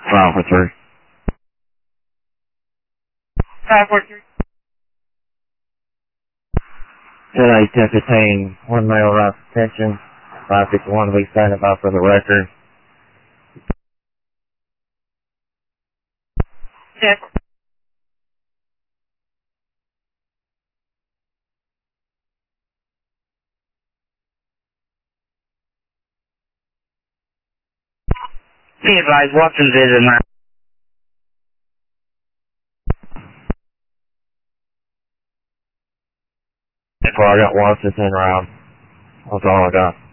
543. 543. Today, 1015, one male rights attention. 551 to be standing by for the record. Yes. Be advised, Watson visit now. I got Washington around. That's all I got.